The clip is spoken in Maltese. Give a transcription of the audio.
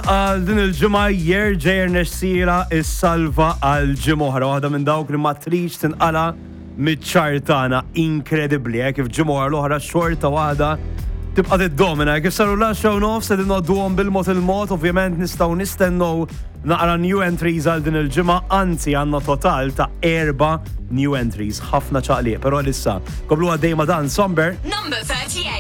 Għal din il-ġimgħa jerġa' jirnexxiela is-salva għal ġimgħa oħra waħda minn dawk li ma trix tinqala miċ-ċartana inkredibbli kif ġimgħa l-oħra xorta waħda tibqa' tiddomina kif saru l-10 nofs qegħdin nodduhom bil-mod il-mod ovvjament nistgħu nistennew naqra new entries għal din il-ġimgħa anzi għandna total ta' 4 new entries ħafna ċaqliq, però issa qablu għaddej ma' dan Somber. Number 38.